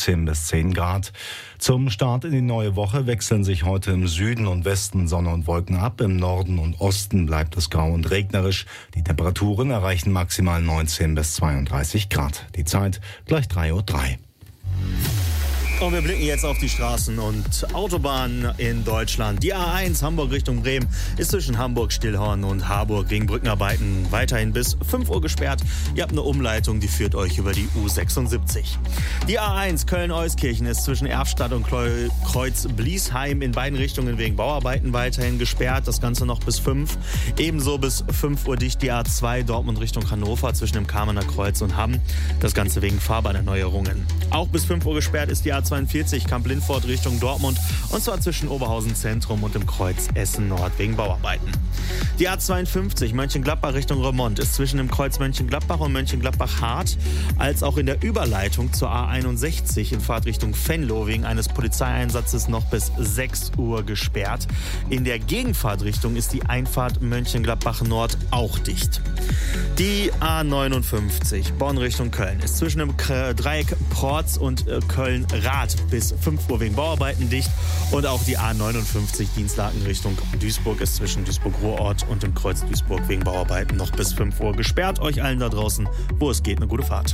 17 bis 10 Grad. Zum Start in die neue Woche wechseln sich heute im Süden und Westen Sonne und Wolken ab. Im Norden und Osten bleibt es grau und regnerisch. Die Temperaturen erreichen maximal 19 bis 32 Grad. Die Zeit gleich 3:03 Uhr. Und wir blicken jetzt auf die Straßen und Autobahnen in Deutschland. Die A1 Hamburg Richtung Bremen ist zwischen Hamburg-Stillhorn und Harburg wegen Brückenarbeiten weiterhin bis 5 Uhr gesperrt. Ihr habt eine Umleitung, die führt euch über die U76. Die A1 Köln-Euskirchen ist zwischen Erfstadt und Kreuz-Bliesheim in beiden Richtungen wegen Bauarbeiten weiterhin gesperrt. Das Ganze noch bis 5. Ebenso bis 5 Uhr dicht die A2 Dortmund Richtung Hannover zwischen dem Kamener Kreuz und Hamm. Das Ganze wegen Fahrbahnerneuerungen. Auch bis 5 Uhr gesperrt ist die A42 Kamp-Lindfort Richtung Dortmund und zwar zwischen Oberhausen Zentrum und dem Kreuz Essen Nord wegen Bauarbeiten. Die A52 Mönchengladbach Richtung Remont ist zwischen dem Kreuz Mönchengladbach und Mönchengladbach-Hart als auch in der Überleitung zur A61 in Fahrtrichtung Venlo wegen eines Polizeieinsatzes noch bis 6 Uhr gesperrt. In der Gegenfahrtrichtung ist die Einfahrt Mönchengladbach Nord auch dicht. Die A59 Bonn Richtung Köln ist zwischen dem Dreieck Porz und Köln-Rath bis 5 Uhr wegen Bauarbeiten dicht und auch die A59 Dienstlaken Richtung Duisburg ist zwischen Duisburg-Ruhrort und dem Kreuz Duisburg wegen Bauarbeiten noch bis 5 Uhr gesperrt. Euch allen da draußen, wo es geht, eine gute Fahrt.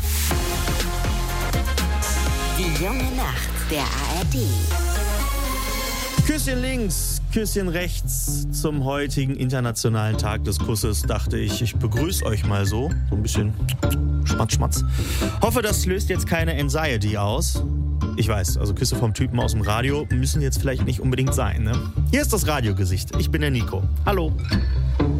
Die junge Nacht der ARD. Küsschen links, Küsschen rechts. Zum heutigen Internationalen Tag des Kusses dachte ich begrüße euch mal so ein bisschen Schmatz, Schmatz. Hoffe, das löst jetzt keine Anxiety aus. Ich weiß, also Küsse vom Typen aus dem Radio müssen jetzt vielleicht nicht unbedingt sein, ne? Hier ist das Radiogesicht. Ich bin der Nico. Hallo.